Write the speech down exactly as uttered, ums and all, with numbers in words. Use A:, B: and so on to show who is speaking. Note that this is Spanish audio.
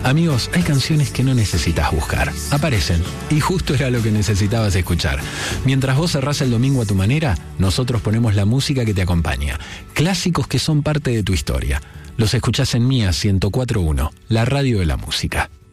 A: Amigos, hay canciones que no necesitas buscar. Aparecen. Y justo era lo que necesitabas escuchar. Mientras vos cerrás el domingo a tu manera, nosotros ponemos la música que te acompaña. Clásicos que son parte de tu historia. Los escuchás en Mía ciento cuatro punto uno, la radio de la música.